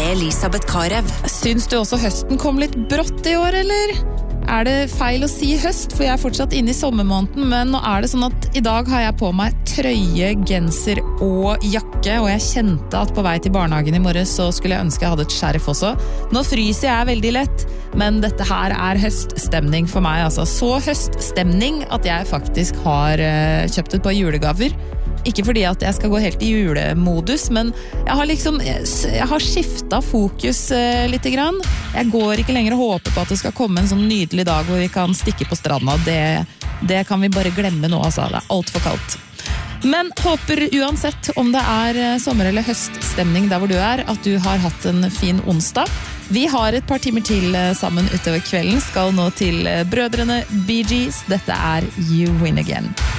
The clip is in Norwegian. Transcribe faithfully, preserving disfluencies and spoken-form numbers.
med Elisabeth Karev. Syns du også høsten kom litt brått i år, eller? Er det feil å si høst, for jeg er fortsatt inne i sommermåneden, men nå er det sånn at i dag har jeg på meg trøye, genser og jakke, og jeg kjente at på vei til barnehagen i morges så skulle jeg ønske jeg hadde et skjerf også. Nå fryser jeg veldig lett, men dette her er høststemning for meg, altså. Så høststemning at jeg faktisk har uh, kjøpt et par julegaver. Ikke fordi at jeg skal gå helt i julemodus, men jeg har liksom, jeg har skiftet fokus eh, litt grann. Jeg går ikke lenger og håper på at det skal komme en sånn nydelig dag hvor vi kan stikke på stranda. Det, det kan vi bare glemme nå, altså. Det er alt for kaldt. Men håper uansett om det er sommer- eller høststemning der hvor du er, at du har hatt en fin onsdag. Vi har et par timer til sammen utover kvelden, skal nå til brødrene Bee Gees. Dette er You Win Again.